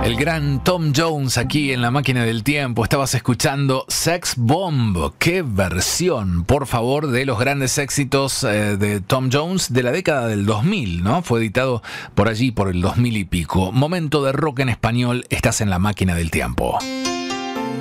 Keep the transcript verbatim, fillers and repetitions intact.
El gran Tom Jones aquí en La Máquina del Tiempo. Estabas escuchando Sex Bomb. ¡Qué versión, por favor, de los grandes éxitos eh, de Tom Jones de la década del dos mil, ¿no? Fue editado por allí por el dos mil y pico. Momento de rock en español. Estás en La Máquina del Tiempo.